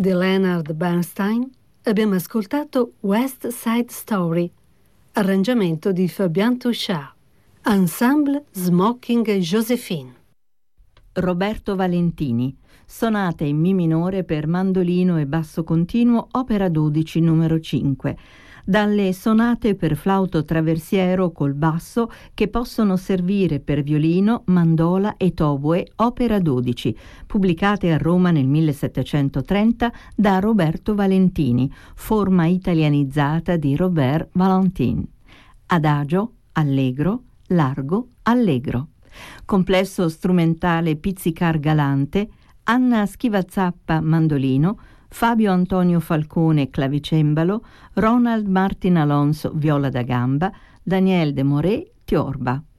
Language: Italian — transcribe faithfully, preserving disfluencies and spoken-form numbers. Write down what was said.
di Leonard Bernstein, abbiamo ascoltato West Side Story, arrangiamento di Fabien Touchard, Ensemble Smoking e Joséphine. Roberto Valentini, sonate in Mi minore per mandolino e basso continuo, opera dodici numero cinque, dalle sonate per flauto traversiero col basso che possono servire per violino, mandola e toboe, opera dodici, pubblicate a Roma nel millesettecentotrenta da Roberto Valentini, forma italianizzata di Robert Valentin. Adagio, allegro, largo, allegro. Complesso strumentale Pizzicar Galante, Anna Schivazzappa mandolino, Fabio Antonio Falcone clavicembalo, Ronald Martin Alonso viola da gamba, Daniel de Moré tiorba.